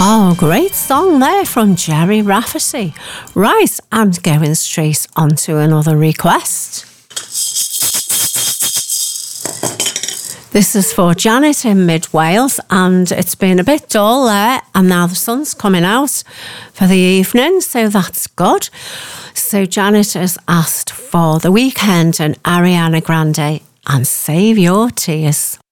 Oh, great song there from Jerry Rafferty. Right, and going straight on to another request. This is for Janet in Mid Wales, and it's been a bit dull there, and now the sun's coming out for the evening, so that's good. So Janet has asked for The Weeknd and Ariana Grande and Save Your Tears.